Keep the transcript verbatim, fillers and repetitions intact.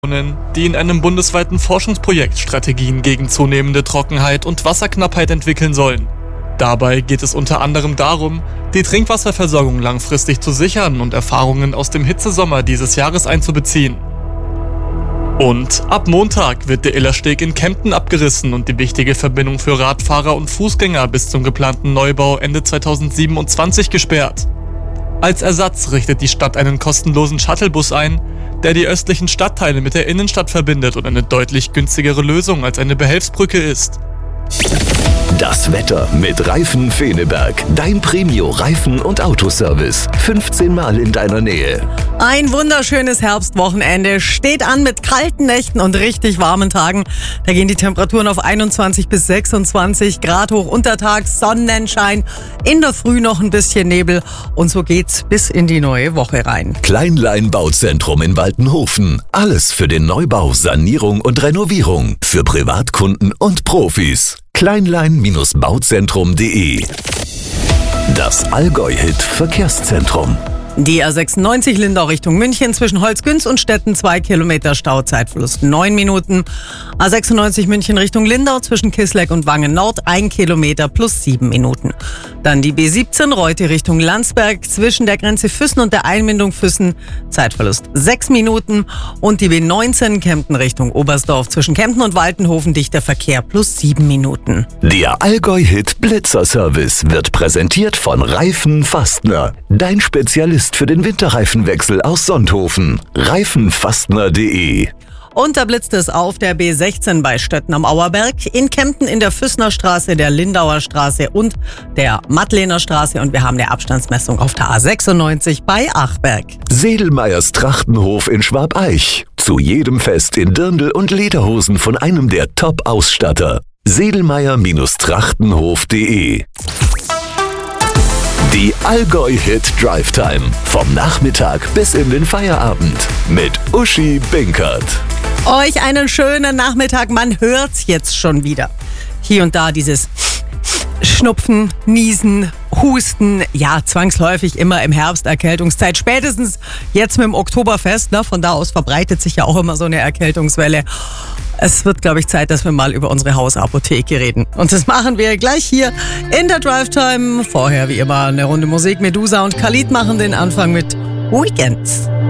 die in einem bundesweiten Forschungsprojekt Strategien gegen zunehmende Trockenheit und Wasserknappheit entwickeln sollen. Dabei geht es unter anderem darum, die Trinkwasserversorgung langfristig zu sichern und Erfahrungen aus dem Hitzesommer dieses Jahres einzubeziehen. Und ab Montag wird der Illersteg in Kempten abgerissen und die wichtige Verbindung für Radfahrer und Fußgänger bis zum geplanten Neubau Ende zweitausendsiebenundzwanzig gesperrt. Als Ersatz richtet die Stadt einen kostenlosen Shuttlebus ein, der die östlichen Stadtteile mit der Innenstadt verbindet und eine deutlich günstigere Lösung als eine Behelfsbrücke ist. Das Wetter mit Reifen Feneberg. Dein Premio-Reifen- und Autoservice. fünfzehn Mal in deiner Nähe. Ein wunderschönes Herbstwochenende steht an mit kalten Nächten und richtig warmen Tagen. Da gehen die Temperaturen auf einundzwanzig bis sechsundzwanzig Grad hoch. Untertags Sonnenschein, in der Früh noch ein bisschen Nebel und so geht's bis in die neue Woche rein. Kleinlein Bauzentrum in Waltenhofen. Alles für den Neubau, Sanierung und Renovierung. Für Privatkunden und Profis. kleinlein Bauzentrum punkt de. Das Allgäu-Hit Verkehrszentrum. Die A sechsundneunzig Lindau Richtung München zwischen Holzgünz und Stetten zwei Kilometer Stau, Zeitverlust neun Minuten. A sechsundneunzig München Richtung Lindau zwischen Kisleck und Wangen Nord ein Kilometer plus sieben Minuten. Dann die B siebzehn Reute Richtung Landsberg zwischen der Grenze Füssen und der Einmündung Füssen, Zeitverlust sechs Minuten. Und die B neunzehn Kempten Richtung Oberstdorf zwischen Kempten und Waltenhofen dichter Verkehr plus sieben Minuten. Der Allgäu-Hit Blitzer-Service wird präsentiert von Reifen Fastner. Dein Spezialist für den Winterreifenwechsel aus Sonthofen. Reifenfastner punkt de. Und da blitzt es auf der B sechzehn bei Stötten am Auerberg, in Kempten in der Füssner Straße, der Lindauer Straße und der Mattlener Straße. Und wir haben eine Abstandsmessung auf der A sechsundneunzig bei Achberg. Sedelmeyers Trachtenhof in Schwabeich. Zu jedem Fest in Dirndl und Lederhosen von einem der Top-Ausstatter. Sedelmeyer Trachtenhof punkt de. Die Allgäu-Hit Drive Time. Vom Nachmittag bis in den Feierabend. Mit Uschi Binkert. Euch einen schönen Nachmittag. Man hört's jetzt schon wieder. Hier und da dieses Schnupfen, Niesen, Husten. Ja, zwangsläufig immer im Herbst, Erkältungszeit. Spätestens jetzt mit dem Oktoberfest. Ne? Von da aus verbreitet sich ja auch immer so eine Erkältungswelle. Es wird, glaube ich, Zeit, dass wir mal über unsere Hausapotheke reden. Und das machen wir gleich hier in der Drive Time. Vorher wie immer eine Runde Musik. Medusa und Khalid machen den Anfang mit Weekends.